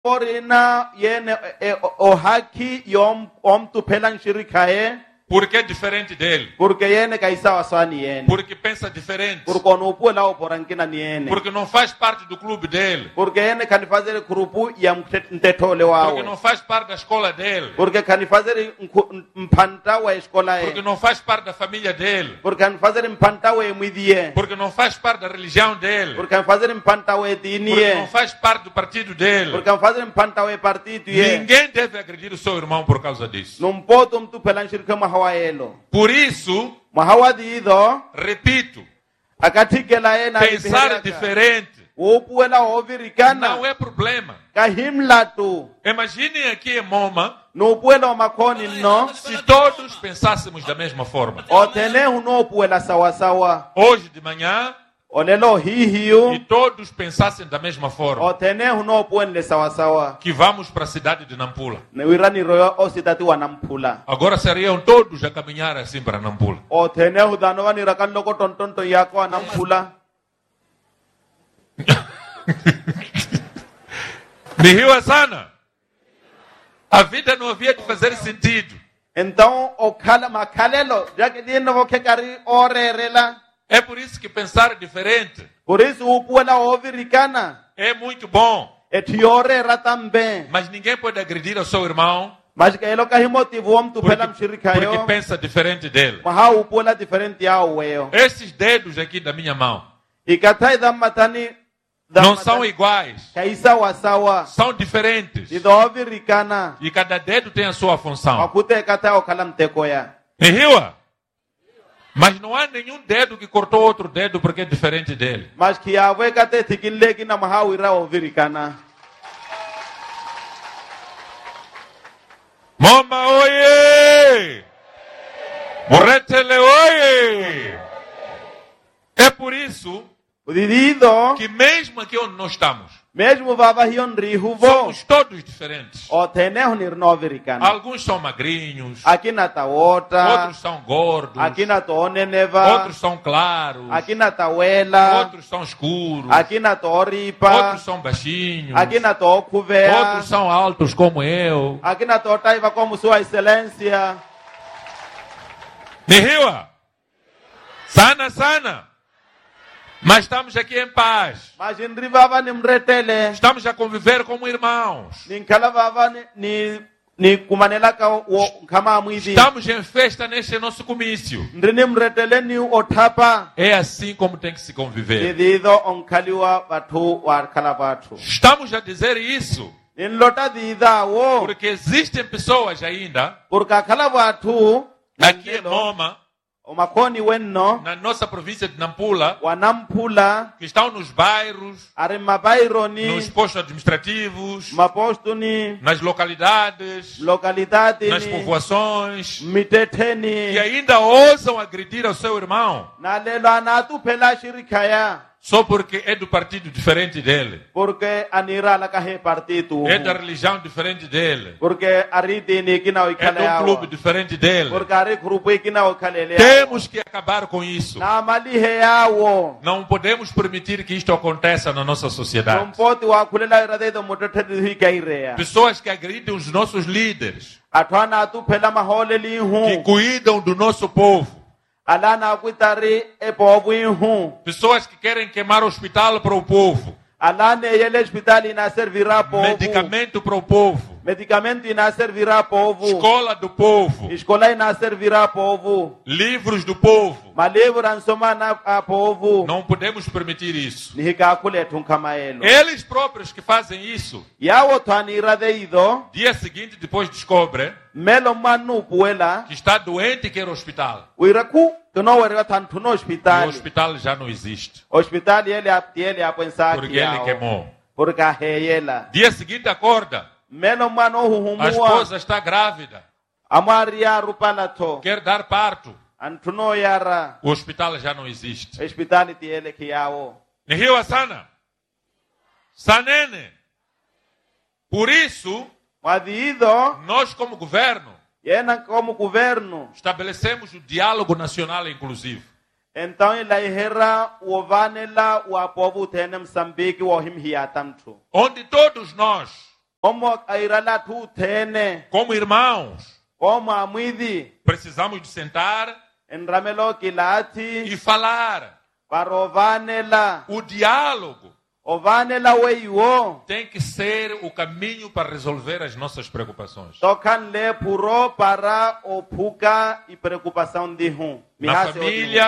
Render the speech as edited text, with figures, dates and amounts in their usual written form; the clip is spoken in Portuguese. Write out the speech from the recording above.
Porina yene o haki yom tu pelan shirikae. Porque é diferente dele. Porque yene kaisa waswani yene. Porque pensa diferente. Porque no pula o porankina yene. Porque não faz parte do clube dele. Porque yene kan fazer grupo ya mtetole wawe. Porque não faz parte da escola dele. Porque kan fazer mpanta wa escola Porque não faz parte da família dele. Porque kan fazer mpanta wa mwidie. Porque não faz parte da religião dele. Porque kan fazer mpanta wa dini. Porque não faz parte do partido dele. Porque kan fazer mpanta wa partido ye. Ninguém deve agredir o seu irmão por causa disso. Não pode tu pelan shirika mahawaelo. Por isso, Mahawadido repito, akatikela ena pensar diferente upuela ovirikana não é problema. kahimlatu Imaginem aqui em Moma, no puela makoni no se todos pensássemos da mesma forma. otene no puela sawa sawa Hoje de manhã, olelo e hihiu todos pensassem da mesma forma. otene no puenle sawa sawa Que vamos para a cidade de Nampula. ne wirani royo ositati wanampula Agora seriam todos a caminhar assim para Nampula. otene hudano wani rakan loko tontonto yako wanampula Me riu sana. A vida não havia de fazer sentido. então okala makalelo jakidino vokekari orerela. É por isso que pensar diferente Por isso o puela ovirikana é muito bom. etiorera também. Mas ninguém pode agredir ao seu irmão Mas que ele que motivo om tu pelam porque shirikayo. pensa diferente dele. Maha o puela diferente ao weo. Esses dedos aqui da minha mão E katai da matani não são iguais. kaisa wasawa. São diferentes. E do ovirikana. E cada dedo tem a sua função. Makute katai o kalam tekoya. Me riu? Mas não há nenhum dedo que cortou outro dedo porque é diferente dele. Mas que a we kate tikilegi na maha wira ovirikana. Moma oye! Moretele oye! É por isso Udidido. que mesmo aqui onde nós estamos, Mesmo vava hion rihuvo. somos todos diferentes. O tenehu nir no ovirikana. Alguns são magrinhos, Aqui na taota. outros são gordos, Aqui na tone neva. outros são claros, Aqui na tauela. outros são escuros, Aqui na toripa. outros são baixinhos, Aqui na tua cuvea. outros são altos como eu. Aqui na tua taiva como sua excelência. Me riu? Sana. Mas estamos aqui em paz. Mas em rivava ni mretele. Estamos a conviver como irmãos. Ni kalavava ni kumanela kama amwidi. Estamos em festa neste nosso comício. Ndrini mretele ni otapa. É assim como tem que se conviver. Didido onkaliwa batu wa kalabatu. Estamos a dizer isso In lota dida wo. porque existem pessoas ainda Porque kalabatu. aqui em Moma, O makoni wenno. na nossa província de Nampula, Wanampula. que estão nos bairros, Arimabaironi. nos postos administrativos, Mapostuni. nas localidades, Localidade nas ni. povoações, Miteteni. que ainda ousam agredir ao seu irmão Na lelo anatu pela shirikaya. só porque é do partido diferente dele, Porque anira la kahe partido. é da religião diferente dele, Porque aridi ni kina o é de um clube diferente dele. Porque ari grupo kina o kalele. Temos que acabar com isso. Na mali heyawo. Não podemos permitir que isto aconteça na nossa Não sociedade. pode wa kulela irade do motete hi kaireya. Pessoas que agridem os nossos líderes, Atwana tu pela mahole li que hu. cuidam do nosso povo. Alana kuitari e povo hu. Pessoas que querem queimar o hospital para o povo. Alane yele hospital ina servirá povo. Medicamento para o povo. Medicamento ina servirá povo. Escola do povo. Escola ina servirá povo. Livros do povo. Malevro ansoma na a povo. Não podemos permitir isso. Nihika kule tunkamaelo. Eles próprios que fazem isso, Yawo twanira deido. dia seguinte depois descobrem Melo manu puela. que está doente e quer hospital. Uiraku. Tuno wera tanto no E o hospital. hospital já não existe. Hospital ele a pensar Porque que ele queimou. Porque a heyela. Dia seguinte acorda. Melo mano A huhumua. esposa está grávida. Amaria rupalato. Quer dar parto. Antuno yara. O hospital já não existe. Hospital ele que yawo. Ni hiyo sana. Sanene. Por isso, Madido. nós como governo Yena como governo. estabelecemos o diálogo nacional inclusive. Então ele herra o vanela o povo tene Moçambique o him hiatamtu. Onde todos nós Como airala tu tene. Como irmãos, Como amwidi. precisamos de sentar Enramelo kilati. e falar. Parovanela. O diálogo Ovanela weiwo. tem que ser o caminho para resolver as nossas preocupações. Tocan le puro para opuka e preocupação de rum. Na família,